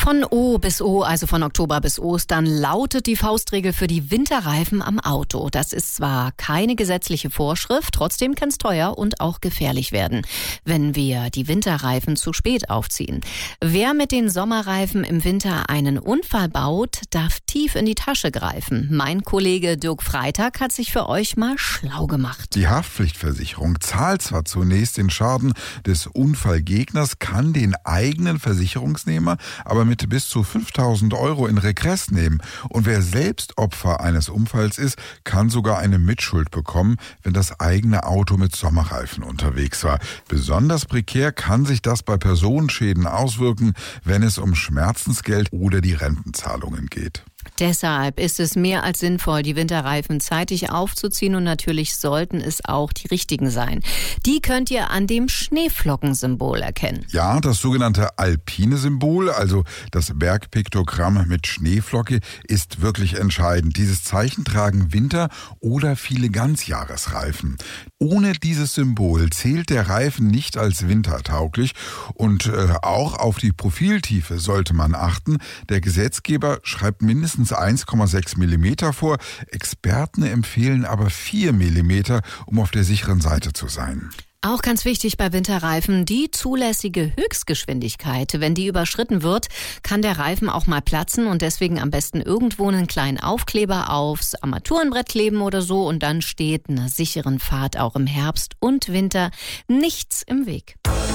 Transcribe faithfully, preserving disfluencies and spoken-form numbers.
Von O bis O, also von Oktober bis Ostern, lautet die Faustregel für die Winterreifen am Auto. Das ist zwar keine gesetzliche Vorschrift, trotzdem kann es teuer und auch gefährlich werden, wenn wir die Winterreifen zu spät aufziehen. Wer mit den Sommerreifen im Winter einen Unfall baut, darf tief in die Tasche greifen. Mein Kollege Dirk Freitag hat sich für euch mal schlau gemacht. Die Haftpflichtversicherung zahlt zwar zunächst den Schaden des Unfallgegners, kann den eigenen Versicherungsnehmer aber mit bis zu fünftausend Euro in Regress nehmen. Und wer selbst Opfer eines Unfalls ist, kann sogar eine Mitschuld bekommen, wenn das eigene Auto mit Sommerreifen unterwegs war. Besonders prekär kann sich das bei Personenschäden auswirken, wenn es um Schmerzensgeld oder die Rentenzahlungen geht. Deshalb ist es mehr als sinnvoll, die Winterreifen zeitig aufzuziehen, und natürlich sollten es auch die richtigen sein. Die könnt ihr an dem Schneeflockensymbol erkennen. Ja, das sogenannte alpine Symbol, also das Bergpiktogramm mit Schneeflocke, ist wirklich entscheidend. Dieses Zeichen tragen Winter- oder viele Ganzjahresreifen. Ohne dieses Symbol zählt der Reifen nicht als wintertauglich, und äh, auch auf die Profiltiefe sollte man achten. Der Gesetzgeber schreibt mindestens eins Komma sechs Millimeter vor. Experten empfehlen aber vier Millimeter, um auf der sicheren Seite zu sein. Auch ganz wichtig bei Winterreifen, die zulässige Höchstgeschwindigkeit. Wenn die überschritten wird, kann der Reifen auch mal platzen, und deswegen am besten irgendwo einen kleinen Aufkleber aufs Armaturenbrett kleben oder so, und dann steht einer sicheren Fahrt auch im Herbst und Winter nichts im Weg.